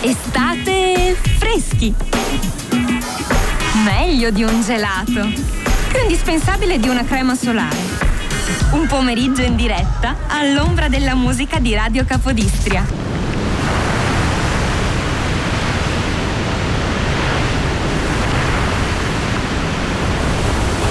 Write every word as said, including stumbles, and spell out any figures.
Estate freschi. Meglio di un gelato. Più indispensabile di una crema solare. Un pomeriggio in diretta all'ombra della musica di Radio Capodistria.